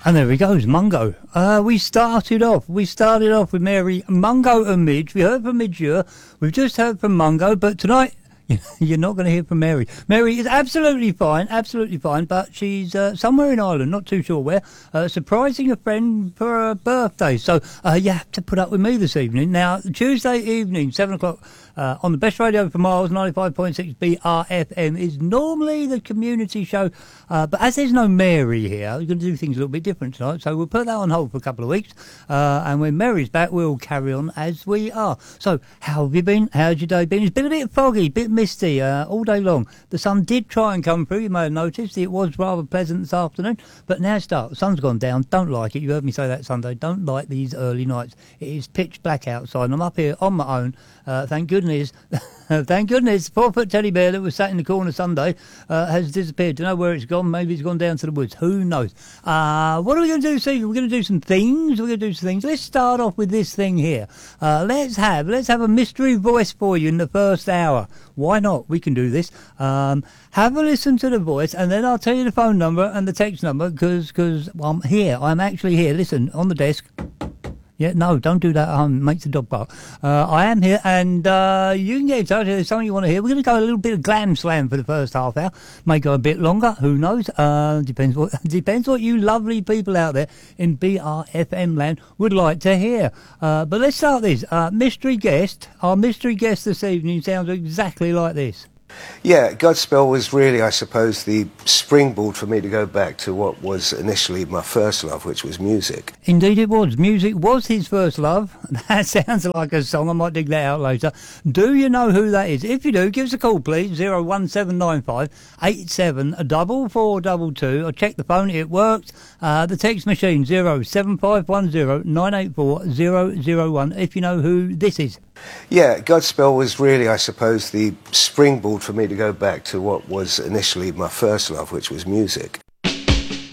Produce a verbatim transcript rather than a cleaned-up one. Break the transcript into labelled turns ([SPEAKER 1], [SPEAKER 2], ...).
[SPEAKER 1] And there he goes, Mungo. Uh, we started off, we started off with Mary, Mungo and Midge. We heard from Midge, we've just heard from Mungo, but tonight you're not going to hear from Mary. Mary is absolutely fine, absolutely fine, but she's uh, somewhere in Ireland, not too sure where, uh, surprising a friend for her birthday. So uh, you have to put up with me this evening. Now, Tuesday evening, seven o'clock, uh, on the best radio for miles, ninety-five point six B R F M, is normally the community show, uh, but as there's no Mary here, we're going to do things a little bit different tonight, so we'll put that on hold for a couple of weeks, uh, and when Mary's back, we'll carry on as we are. So, how have you been? How's your day been? It's been a bit foggy, a bit misty uh, all day long. The sun did try and come through, you may have noticed. It was rather pleasant this afternoon, but now it's dark. The sun's gone down. Don't like it. You heard me say that Sunday. Don't like these early nights. It is pitch black outside, and I'm up here on my own. Uh, thank goodness. Thank goodness. Four-foot teddy bear that was sat in the corner Sunday uh, has disappeared. Don't know where it's gone. Maybe it's gone down to the woods. Who knows? Uh, what are we going to do this evening? We're going to do some things. We're going to do some things. Let's start off with this thing here. Uh, let's have let's have a mystery voice for you in the first hour. Why not? We can do this. Um, have a listen to the voice, and then I'll tell you the phone number and the text number, because because I'm here. I'm actually here. Listen, on the desk. Yeah, no, don't do that. Um, makes the dog bark. Uh, I am here, and uh, you can get in touch if there's something you want to hear. We're going to go a little bit of glam slam for the first half hour. May go a bit longer. Who knows? Uh, depends what depends what you lovely people out there in B R F M land would like to hear. Uh, but let's start this. Uh, mystery guest. Our mystery guest this evening sounds exactly like this.
[SPEAKER 2] Yeah, Godspell was really, I suppose, the springboard for me to go back to what was initially my first love, which was music.
[SPEAKER 1] Indeed it was. Music was his first love. That sounds like a song. I might dig that out later. Do you know who that is? If you do, give us a call, please. zero one seven nine five eight seven four four two two. Or check the phone. It works. Uh, the text machine, zero seven five one zero nine eight four zero zero one, if you know who this is.
[SPEAKER 2] Yeah, Godspell was really, I suppose, the springboard for me to go back to what was initially my first love, which was music.